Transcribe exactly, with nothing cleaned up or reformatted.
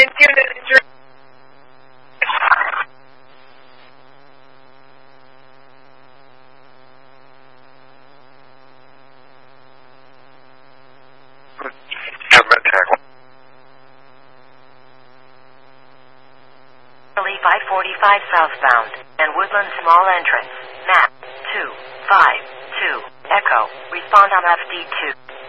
into the drink. five forty-five southbound, and Woodland Small Entrance. Map two five two. Echo. Respond on F D two.